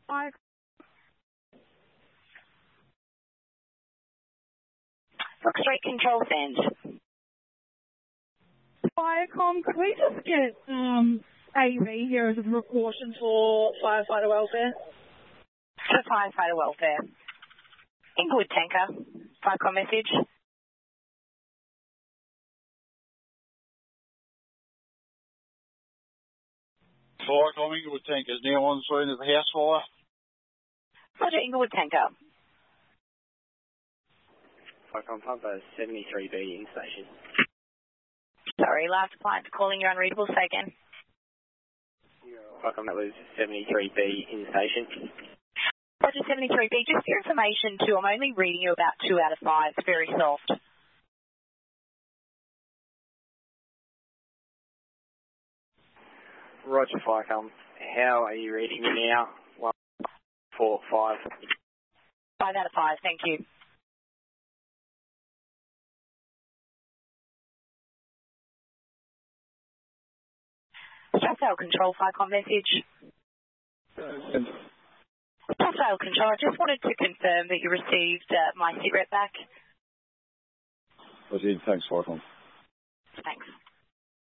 Hi. Foxtrot Control Send. Viacom, could we just get AV here as a precaution for firefighter welfare? For firefighter welfare. Inglewood Tanker. Viacom message. Viacom Inglewood Tanker is now on scene as a house fire. Roger, Inglewood Tanker. Viacom Pumper 73B in station. Sorry, last client calling you unreadable. Say again. Viacom, that was 73B in station. Roger, 73B. Just for your information too, I'm only reading you about 2 out of 5. It's very soft. Roger, Viacom. How are you reading me now? 1, 4, 5. 5 out of 5. Thank you. Strathvale Control, Viacom message. Strathvale Control, I just wanted to confirm that you received my SITREP back. I did. Thanks, Viacom. Thanks.